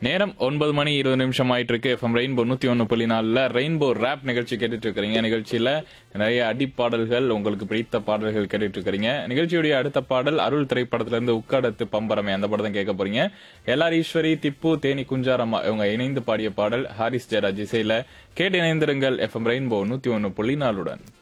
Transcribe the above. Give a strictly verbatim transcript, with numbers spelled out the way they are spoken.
நேரம் ஒன்பது மணி இருபது நிமிஷம் ஆயிட்டு இருக்கு. எஃப்எம் ரெயின்போ நூத்தி ஒன்னு புள்ளி நாலுல ரெயின்போ ரேப் நிகழ்ச்சி கேட்டுட்டு இருக்கிறீங்க. நிகழ்ச்சியில நிறைய அடிப்பாடல்கள், உங்களுக்கு பிடித்த பாடல்கள் கேட்டுட்டு இருக்கிறீங்க. நிகழ்ச்சியுடைய அடுத்த பாடல் அருள் திரைப்படத்துல இருந்து உட்காடத்து பம்பரமே, அந்த படம் தான் கேட்க போறீங்க. எல்ஆர் ஈஸ்வரி, திப்பு, தேனி குஞ்சாரம்மா இவங்க இணைந்து பாடிய பாடல். ஹாரிஸ் ஜெயராஜ் இசையில கேட்டு இணைந்திருங்கள் எஃப்எம் ரெயின்போ நூத்தி ஒன்னு புள்ளி நாலுடன்.